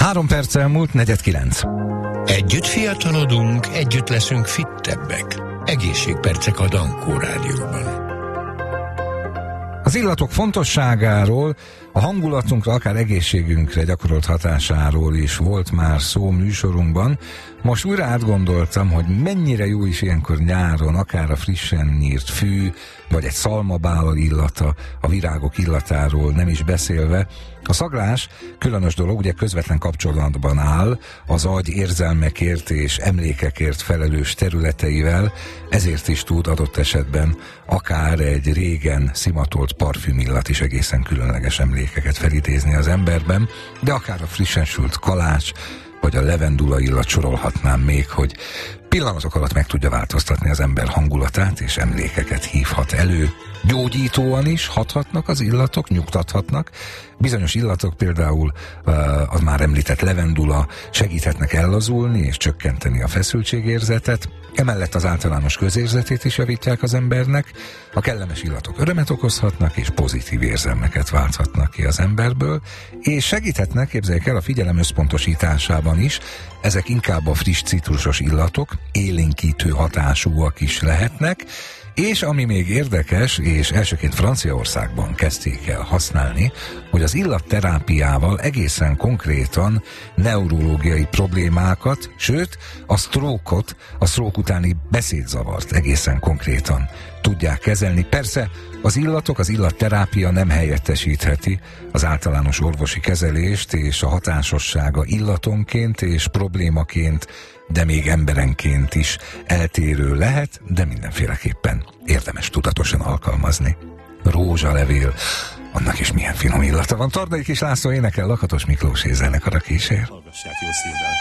3 perc elmúlt, 8:45. Együtt fiatalodunk, együtt leszünk fittebbek. Egészségpercek a Dankó Rádióban. Az illatok fontosságáról, a hangulatunkra, akár egészségünkre gyakorolt hatásáról is volt már szó műsorunkban. Most újra átgondoltam, hogy mennyire jó is ilyenkor nyáron, akár a frissen nyírt fű, vagy egy szalmabála illata, a virágok illatáról nem is beszélve. A szaglás különös dolog, ugye közvetlen kapcsolatban áll az agy érzelmekért és emlékekért felelős területeivel, ezért is tud adott esetben akár egy régen szimatolt parfümillat is egészen különleges emlékeket felidézni az emberben, de akár a frissen sült kalács, vagy a levendula illat sorolhatnám még, hogy pillanatok alatt meg tudja változtatni az ember hangulatát, és emlékeket hívhat elő. Gyógyítóan is hathatnak az illatok, nyugtathatnak. Bizonyos illatok, például az már említett levendula segíthetnek ellazulni és csökkenteni a feszültségérzetet. Emellett az általános közérzetét is javítják az embernek. A kellemes illatok örömet okozhatnak, és pozitív érzelmeket válthatnak ki az emberből, és segíthetnek, képzeljék el, a figyelem összpontosításában is. Ezek inkább a friss citrusos illatok, élénkítő hatásúak is lehetnek, és ami még érdekes, és elsőként Franciaországban kezdték el használni, hogy az illatterápiával egészen konkrétan neurológiai problémákat, sőt a stroke-ot, a stroke utáni beszédzavart egészen konkrétan tudják kezelni. Persze az illatok, az illatterápia nem helyettesítheti az általános orvosi kezelést, és a hatásossága illatonként és problémaként, de még emberenként is eltérő lehet, de mindenféleképpen érdemes tudatosan alkalmazni. Rózsalevél, annak is milyen finom illata van. Tardai Kis László énekel, Lakatos Miklós zenekara kísér. Hallgassák jó szívvel.